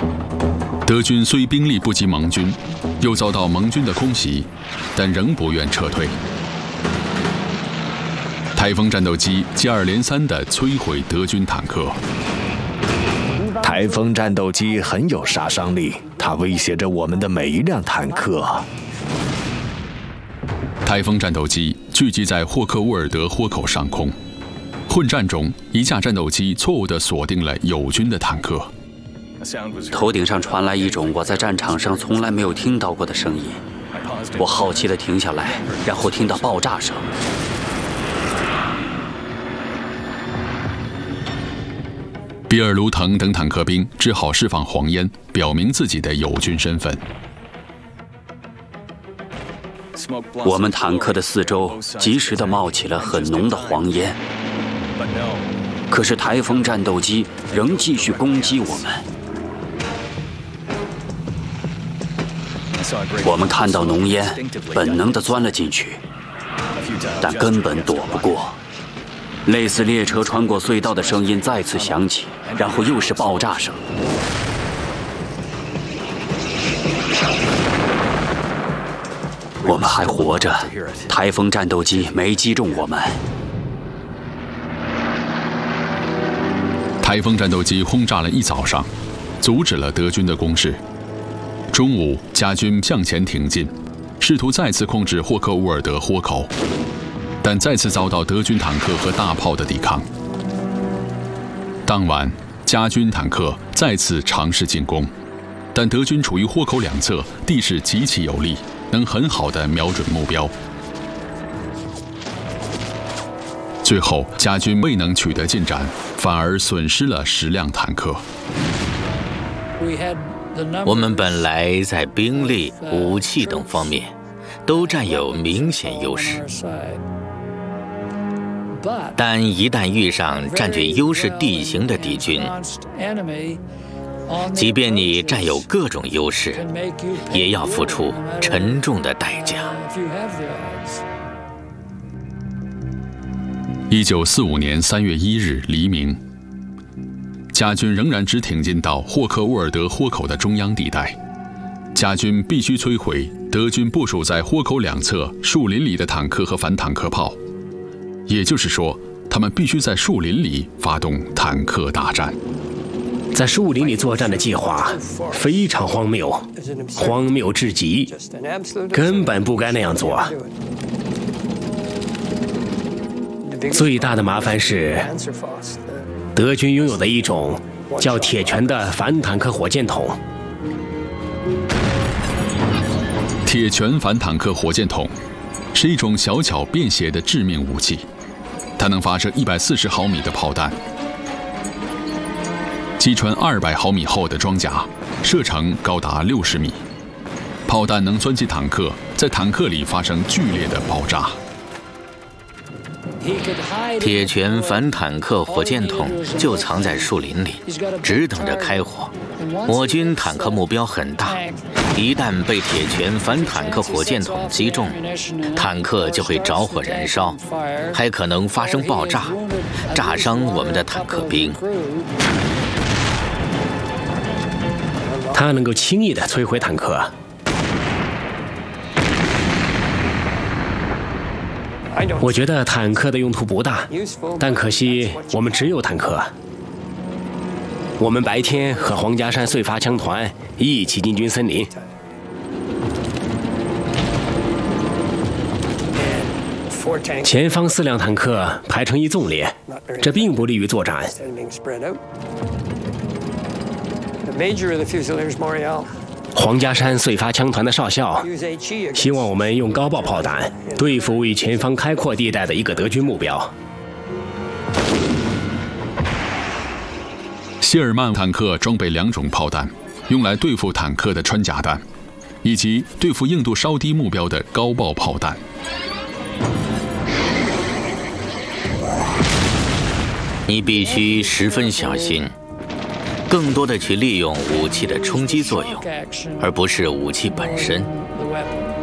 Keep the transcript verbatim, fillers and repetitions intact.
德军虽兵力不及盟军，又遭到盟军的空袭，但仍不愿撤退。台风战斗机接二连三地摧毁德军坦克。 台风战斗机很有杀伤力，它威胁着我们的每一辆坦克。 台风战斗机聚集在霍克乌尔德豁口上空，混战中，一架战斗机错误地锁定了友军的坦克。 头顶上传来一种我在战场上从来没有听到过的声音，我好奇地停下来，然后听到爆炸声。 比尔卢滕等坦克兵只好释放黄烟，表明自己的友军身份。 我们坦克的四周及时地冒起了很浓的黄烟，可是台风战斗机仍继续攻击我们。我们看到浓烟，本能地钻了进去，但根本躲不过。类似列车穿过隧道的声音再次响起，然后又是爆炸声。我们还活着，台风战斗机没击中我们。 台风战斗机轰炸了一早上，阻止了德军的攻势。中午，加军向前挺进，试图再次控制霍克乌尔德豁口，但再次遭到德军坦克和大炮的抵抗。当晚，加军坦克再次尝试进攻，但德军处于豁口两侧，地势极其有利，能很好地瞄准目标。最后，加军未能取得进展，反而损失了十辆坦克。 我们本来在兵力、武器等方面都占有明显优势，但一旦遇上占据优势地形的敌军，即便你占有各种优势，也要付出沉重的代价。 一九四五年三月一日黎明，加军仍然只挺进到霍克乌尔德豁口的中央地带。加军必须摧毁德军部署在豁口两侧树林里的坦克和反坦克炮，也就是说，他们必须在树林里发动坦克大战。 在树林里作战的计划非常荒谬，荒谬至极，根本不该那样做。最大的麻烦是，德军拥有的一种叫铁拳的反坦克火箭筒。 铁拳反坦克火箭筒是一种小巧便携的致命武器，它能发射一百四十毫米的炮弹，击穿二百毫米厚的装甲，射程高达六十米。炮弹能钻进坦克，在坦克里发生剧烈的爆炸。 铁拳反坦克火箭筒就藏在树林里，只等着开火。我军坦克目标很大，一旦被铁拳反坦克火箭筒击中，坦克就会着火燃烧，还可能发生爆炸，炸伤我们的坦克兵。 它能够轻易地摧毁坦克。我觉得坦克的用途不大，但可惜我们只有坦克。我们白天和皇家山碎发枪团一起进军森林，前方四辆坦克排成一纵列，这并不利于作战。皇家山碎发枪团的少校希望我们用高爆炮弹对付位于前方开阔地带的一个德军目标。 谢尔曼坦克装备两种炮弹，用来对付坦克的穿甲弹，以及对付硬度稍低目标的高爆炮弹。 你必须十分小心，更多的去利用武器的冲击作用，而不是武器本身。